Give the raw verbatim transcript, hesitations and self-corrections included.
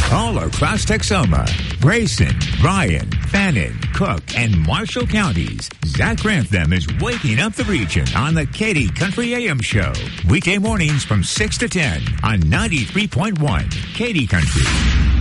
All across Texoma, Grayson, Bryan, Fannin, Cook, and Marshall counties, Zach Grantham is waking up the region on the Katy Country A M Show. Weekday mornings from six to ten on ninety-three point one Katy Country.